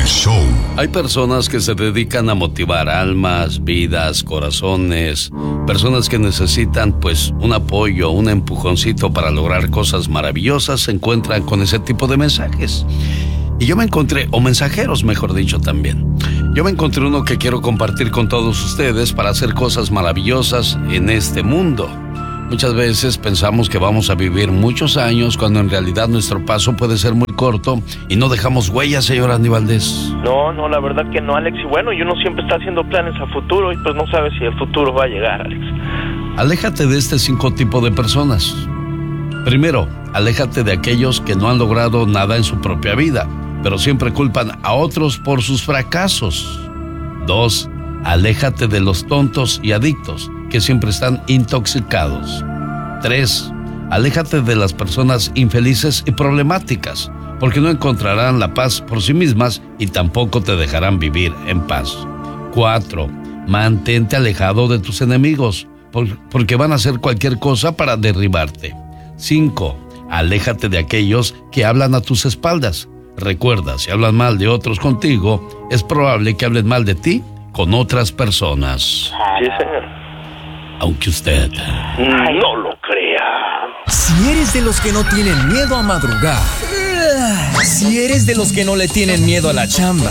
show. Hay personas que se dedican a motivar almas, vidas, corazones, personas que necesitan pues un apoyo, un empujoncito para lograr cosas maravillosas, se encuentran con ese tipo de mensajes. Y yo me encontré, o mensajeros mejor dicho también, yo me encontré uno que quiero compartir con todos ustedes para hacer cosas maravillosas en este mundo. Muchas veces pensamos que vamos a vivir muchos años cuando en realidad nuestro paso puede ser muy corto y no dejamos huellas, señor Andy Valdés. No, la verdad que no, Alex. Y bueno, y uno siempre está haciendo planes a futuro y pues no sabe si el futuro va a llegar, Alex. Aléjate de este 5 tipos de personas. Primero, aléjate de aquellos que no han logrado nada en su propia vida, pero siempre culpan a otros por sus fracasos. 2, aléjate de los tontos y adictos que siempre están intoxicados. 3, aléjate de las personas infelices y problemáticas, porque no encontrarán la paz por sí mismas y tampoco te dejarán vivir en paz. 4, mantente alejado de tus enemigos, porque van a hacer cualquier cosa para derribarte. 5, aléjate de aquellos que hablan a tus espaldas. Recuerda, si hablan mal de otros contigo, es probable que hablen mal de ti con otras personas. Sí, señor. Aunque usted no lo crea. Si eres de los que no tienen miedo a madrugar, si eres de los que no le tienen miedo a la chamba,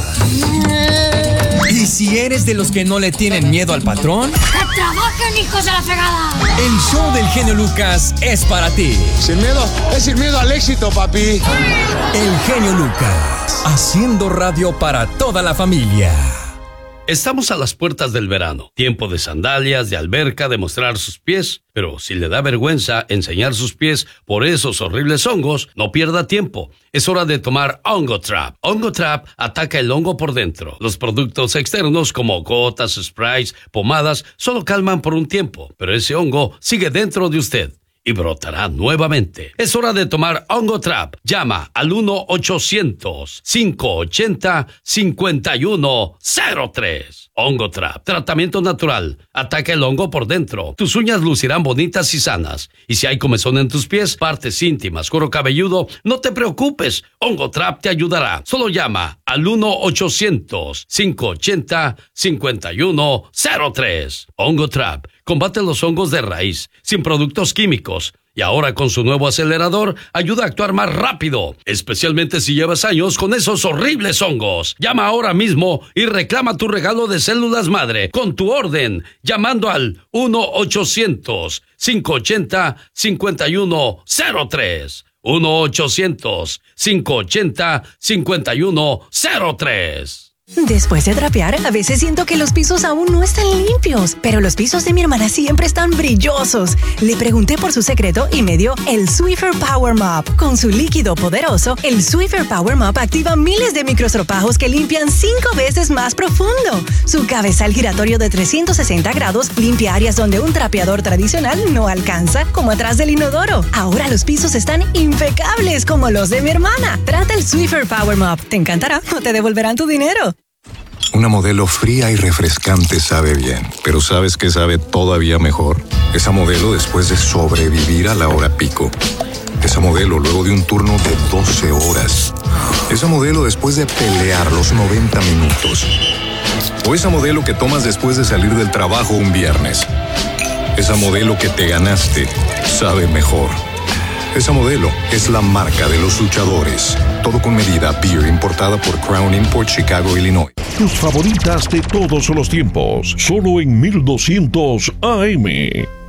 y si eres de los que no le tienen miedo al patrón, ¡que trabajen, hijos de la fregada! El show del genio Lucas es para ti. Sin miedo, es sin miedo al éxito, papi. El genio Lucas, haciendo radio para toda la familia. Estamos a las puertas del verano, tiempo de sandalias, de alberca, de mostrar sus pies, pero si le da vergüenza enseñar sus pies por esos horribles hongos, no pierda tiempo. Es hora de tomar Hongo Trap. Hongo Trap ataca el hongo por dentro. Los productos externos como gotas, sprays, pomadas, solo calman por un tiempo, pero ese hongo sigue dentro de usted y brotará nuevamente. Es hora de tomar Hongo Trap. Llama al 1-800-580-5103. Hongo Trap. Tratamiento natural. Ataca el hongo por dentro. Tus uñas lucirán bonitas y sanas. Y si hay comezón en tus pies, partes íntimas, cuero cabelludo, no te preocupes. Hongo Trap te ayudará. Solo llama al 1-800-580-5103. Hongo Trap. Combate los hongos de raíz, sin productos químicos. Y ahora con su nuevo acelerador, ayuda a actuar más rápido, especialmente si llevas años con esos horribles hongos. Llama ahora mismo y reclama tu regalo de células madre con tu orden, llamando al 1-800-580-5103. 1-800-580-5103. Después de trapear, a veces siento que los pisos aún no están limpios, pero los pisos de mi hermana siempre están brillosos. Le pregunté por su secreto y me dio el Swiffer Power Mop. Con su líquido poderoso, el Swiffer Power Mop activa miles de microstropajos que limpian 5 veces más profundo. Su cabezal giratorio de 360 grados limpia áreas donde un trapeador tradicional no alcanza, como atrás del inodoro. Ahora los pisos están impecables como los de mi hermana. Trata el Swiffer Power Mop. Te encantará o te devolverán tu dinero. Una Modelo fría y refrescante sabe bien, pero ¿sabes qué sabe todavía mejor? Esa Modelo después de sobrevivir a la hora pico. Esa Modelo luego de un turno de 12 horas. Esa Modelo después de pelear los 90 minutos. O esa Modelo que tomas después de salir del trabajo un viernes. Esa Modelo que te ganaste sabe mejor. Esa Modelo es la marca de los luchadores. Todo con medida. Beer importada por Crown Import, Chicago, Illinois. Tus favoritas de todos los tiempos, solo en 1200 AM.